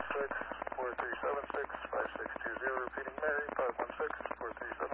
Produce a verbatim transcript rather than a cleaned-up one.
six, four three seven six, five six two zero, repeating Mary, five one six, four three seven